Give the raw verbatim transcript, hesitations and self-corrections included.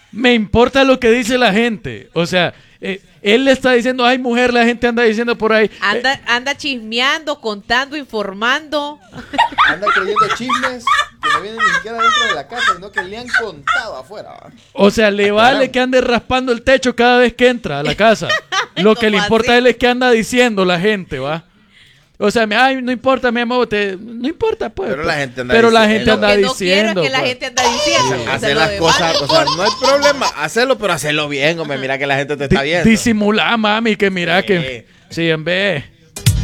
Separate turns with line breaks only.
me importa lo que dice la gente. O sea, eh, él le está diciendo, ay, mujer, la gente anda diciendo por ahí.
Anda,
eh,
anda chismeando, contando, informando.
Anda creyendo chismes que no vienen ni siquiera dentro de la casa, sino que le han contado afuera. ¿Va?
O sea, le vale que ande raspando el techo cada vez que entra a la casa. Lo que le importa a él es que anda diciendo la gente, ¿va? O sea, ay, no importa, mi amor, te, no importa, pues.
Pero la gente anda
pero
diciendo.
la gente anda
Lo que no
diciendo.
quiero es que la
pues.
gente anda diciendo.
Sí,
O sea,
hacer
lo
las
demás
cosas,
no
o sea,
importa.
no hay problema, hacerlo, pero hacerlo bien, hombre, mira que la gente te está
Di-
viendo.
Disimular, mami, que mira
Sí.
que... Sí, en vez...